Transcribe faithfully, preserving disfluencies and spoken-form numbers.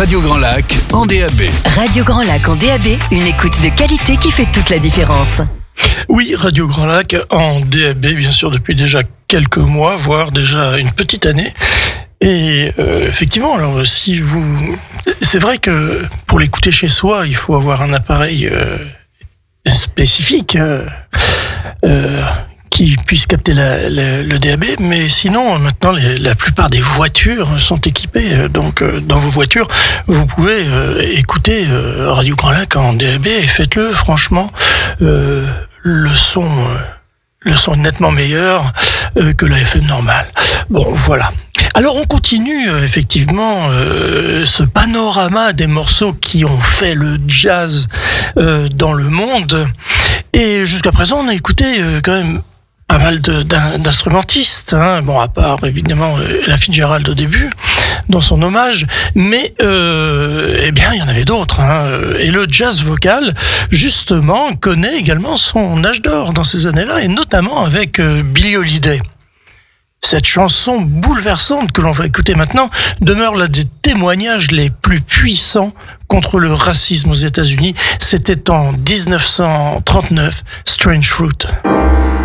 Radio Grand Lac en D A B. Radio Grand Lac en D A B, une écoute de qualité qui fait toute la différence. Oui, Radio Grand Lac en D A B, bien sûr, depuis déjà quelques mois, voire déjà une petite année. Et euh, effectivement, alors si vous... C'est vrai que pour l'écouter chez soi, il faut avoir un appareil euh, spécifique euh, euh, qui puisse capter la, la, le D A B, mais sinon, maintenant, les, la plupart des voitures sont équipées. Donc, euh, dans vos voitures, vous pouvez euh, écouter euh, Radio Grand Lac en D A B et faites-le, franchement, euh, le son... Euh, le son est nettement meilleur euh, que la F M normale. Bon, voilà. Alors on continue euh, effectivement euh, ce panorama des morceaux qui ont fait le jazz euh, dans le monde. Et jusqu'à présent, on a écouté euh, quand même pas mal de, d'in, d'instrumentistes, hein. Bon, à part évidemment euh, Ella Fitzgerald au début, dans son hommage, mais euh, eh bien il y en avait d'autres, hein. Et le jazz vocal, justement, connaît également son âge d'or dans ces années-là, et notamment avec euh, Billie Holiday. Cette chanson bouleversante que l'on va écouter maintenant demeure l'un des témoignages les plus puissants contre le racisme aux États-Unis. C'était en dix-neuf cent trente-neuf, Strange Fruit.